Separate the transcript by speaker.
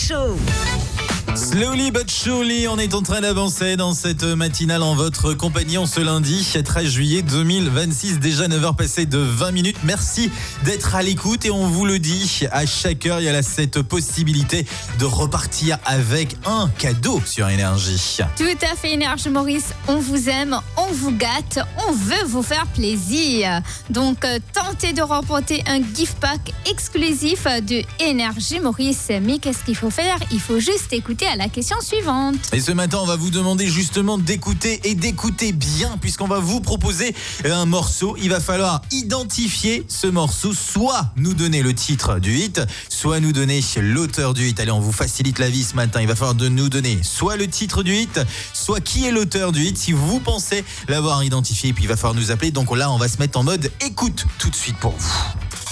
Speaker 1: Show.
Speaker 2: Slowly but surely, on est en train d'avancer dans cette matinale en votre compagnie en ce lundi 13 juillet 2026, déjà 9h passées de 20 minutes. Merci d'être à l'écoute et on vous le dit, à chaque heure, il y a cette possibilité de repartir avec un cadeau sur Énergie.
Speaker 3: Tout à fait, Énergie Maurice, on vous aime, on vous gâte, on veut vous faire plaisir. Donc, tentez de remporter un gift pack exclusif de Énergie Maurice. Mais qu'est-ce qu'il faut faire ? Il faut juste écouter à la question suivante.
Speaker 2: Et ce matin, on va vous demander justement d'écouter et d'écouter bien, puisqu'on va vous proposer un morceau. Il va falloir identifier ce morceau, soit nous donner le titre du hit, soit nous donner l'auteur du hit. Allez, on vous facilite la vie ce matin. Il va falloir de nous donner soit le titre du hit, soit qui est l'auteur du hit, si vous pensez l'avoir identifié. Et puis il va falloir nous appeler. Donc là, on va se mettre en mode écoute tout de suite pour vous.